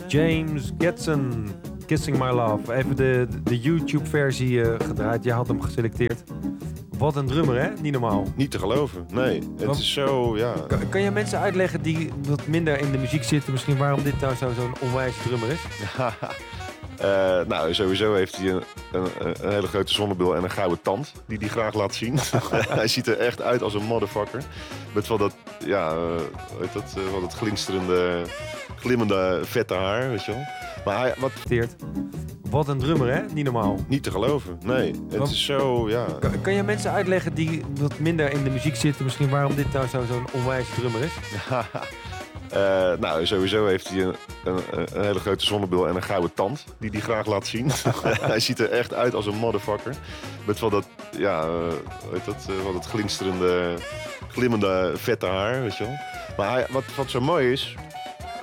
James Getson, Kissing My Love. Even de YouTube-versie gedraaid. Je had hem geselecteerd. Wat een drummer, hè? Niet normaal. Niet te geloven, nee. Het is zo, ja... Kan je mensen uitleggen die wat minder in de muziek zitten... misschien waarom dit nou zo'n onwijs drummer is? Nou, sowieso heeft hij een hele grote zonnebril en een gouden tand... die hij graag laat zien. Hij ziet er echt uit als een motherfucker. Met van dat, van dat glinsterende, glimmende, vette haar, weet je wel. Maar Wat een drummer, hè? Niet normaal. Niet te geloven, nee. Het is zo, ja... Kan je mensen uitleggen die wat minder in de muziek zitten... misschien waarom dit nou zo'n onwijs drummer is? Nou, sowieso heeft hij een hele grote zonnebril en een gouden tand... die hij graag laat zien. Hij ziet er echt uit als een motherfucker. Met van dat, van dat glinsterende, glimmende, vette haar, weet je wel. Maar wat zo mooi is...